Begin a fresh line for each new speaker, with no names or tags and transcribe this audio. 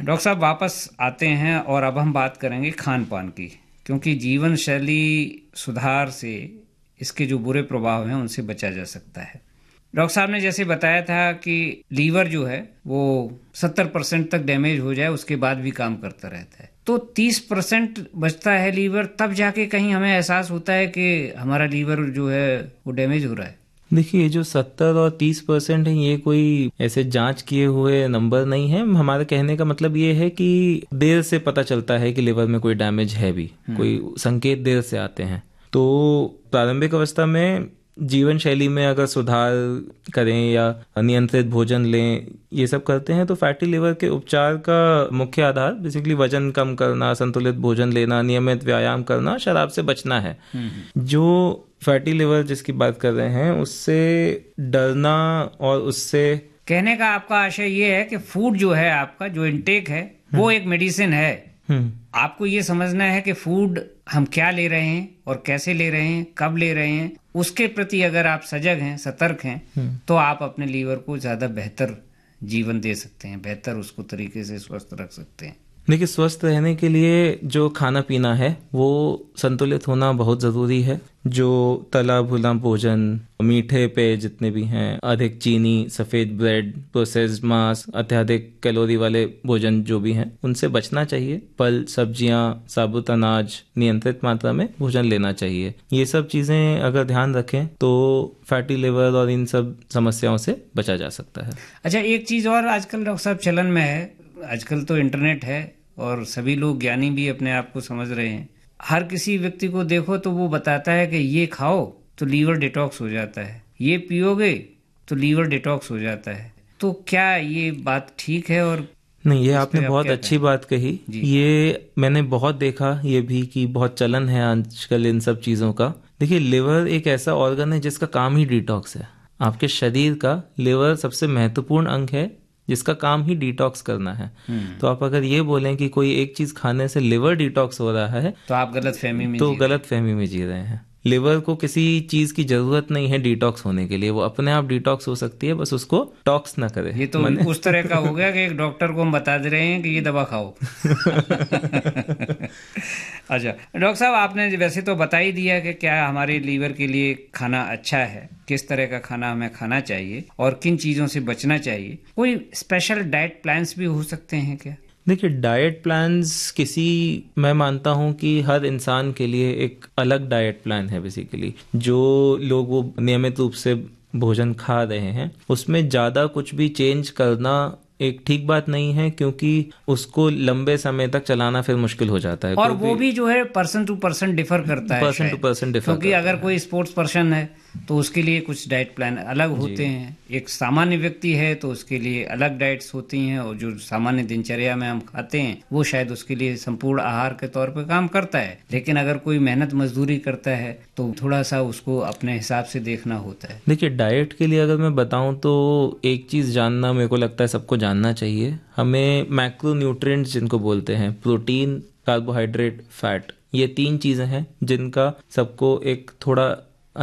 Doctor साहब वापस आते हैं और अब हम बात करेंगे खान पान की, क्योंकि जीवन शैली सुधार से इसके जो बुरे प्रभाव हैं उनसे बचा जा सकता है। डॉक्टर साहब ने जैसे बताया था कि लीवर जो है वो 70% तक डैमेज हो जाए उसके बाद भी काम करता रहता है, तो 30% बचता है लीवर, तब जाके कहीं हमें एहसास होता है कि हमारा लीवर जो है वो डैमेज हो रहा है।
देखिए, ये जो 70 और 30% है, ये कोई ऐसे जांच किए हुए नंबर नहीं है। हमारे कहने का मतलब ये है कि देर से पता चलता है कि लिवर में कोई डैमेज है भी, कोई संकेत देर से आते हैं। तो प्रारंभिक अवस्था में जीवन शैली में अगर सुधार करें या नियंत्रित भोजन लें, ये सब करते हैं, तो फैटी लिवर के उपचार का मुख्य आधार बेसिकली वजन कम करना, संतुलित भोजन लेना, नियमित व्यायाम करना, शराब से बचना है। जो फैटी लिवर जिसकी बात कर रहे हैं उससे डरना और उससे
कहने का आपका आशय ये है कि फूड जो है, आपका जो इनटेक है वो एक मेडिसिन है। आपको ये समझना है कि फूड हम क्या ले रहे हैं और कैसे ले रहे हैं, कब ले रहे हैं, उसके प्रति अगर आप सजग हैं, सतर्क हैं, तो आप अपने लीवर को ज्यादा बेहतर जीवन दे सकते हैं, बेहतर उसको तरीके से स्वस्थ रख सकते हैं।
देखिए, स्वस्थ रहने के लिए जो खाना पीना है वो संतुलित होना बहुत ज़रूरी है। जो तला भुना भोजन, मीठे पेय जितने भी हैं, अधिक चीनी, सफ़ेद ब्रेड, प्रोसेस्ड मांस, अत्यधिक कैलोरी वाले भोजन जो भी हैं, उनसे बचना चाहिए। फल, सब्जियां, साबुत अनाज नियंत्रित मात्रा में भोजन लेना चाहिए। ये सब चीज़ें अगर ध्यान रखें तो फैटी लिवर और इन सब समस्याओं से बचा जा सकता है।
अच्छा, एक चीज़ और आजकल डॉक्टर साहब चलन में है, आजकल तो इंटरनेट है और सभी लोग ज्ञानी भी अपने आप को समझ रहे हैं। हर किसी व्यक्ति को देखो तो वो बताता है कि ये खाओ तो लीवर डिटॉक्स हो जाता है, ये पियोगे तो लीवर डिटॉक्स हो जाता है। तो क्या ये बात ठीक है? और
नहीं, ये आपने बहुत अच्छी बात कही। ये मैंने बहुत देखा ये भी कि बहुत चलन है आजकल इन सब चीज़ों का। देखिए, लिवर एक ऐसा ऑर्गन है जिसका काम ही डिटॉक्स है। आपके शरीर का लिवर सबसे महत्वपूर्ण अंग है जिसका काम ही डिटॉक्स करना है। तो आप अगर ये बोलें कि कोई एक चीज खाने से लिवर डिटॉक्स हो रहा है
तो आप गलतफहमी
में जी रहे हैं। लिवर को किसी चीज की जरूरत नहीं है डिटॉक्स होने के लिए, वो अपने आप डिटॉक्स हो सकती है, बस उसको टॉक्स ना करे।
ये तो उस तरह का हो गया कि एक डॉक्टर को हम बता दे रहे हैं कि ये दवा खाओ। अच्छा डॉक्टर साहब, आपने वैसे तो बता ही दिया कि क्या हमारे लीवर के लिए खाना अच्छा है, किस तरह का खाना हमें खाना चाहिए और किन चीज़ों से बचना चाहिए। कोई स्पेशल डाइट प्लान्स भी हो सकते हैं क्या?
देखिए, डाइट प्लान्स मैं मानता हूँ कि हर इंसान के लिए एक अलग डाइट प्लान है। बेसिकली जो लोग वो नियमित रूप से भोजन खा रहे हैं उसमें ज़्यादा कुछ भी चेंज करना एक ठीक बात नहीं है, क्योंकि उसको लंबे समय तक चलाना फिर मुश्किल हो जाता है।
और वो भी जो है पर्सन टू पर्सन डिफर करता है,
पर्सन टू पर्सन डिफर,
क्योंकि अगर कोई स्पोर्ट्स पर्सन है तो उसके लिए कुछ डाइट प्लान अलग होते हैं, एक सामान्य व्यक्ति है तो उसके लिए अलग डाइट्स होती हैं, और जो सामान्य दिनचर्या में हम खाते हैं वो शायद उसके लिए संपूर्ण आहार के तौर पर काम करता है। लेकिन अगर कोई मेहनत मजदूरी करता है तो थोड़ा सा उसको अपने हिसाब से देखना होता है।
देखिए, डाइट के लिए अगर मैं बताऊं तो एक चीज़ जानना मेरे को लगता है सबको जानना चाहिए। हमें मैक्रो न्यूट्रिएंट्स जिनको बोलते हैं, प्रोटीन, कार्बोहाइड्रेट, फैट, ये 3 चीज़ें हैं जिनका सबको एक थोड़ा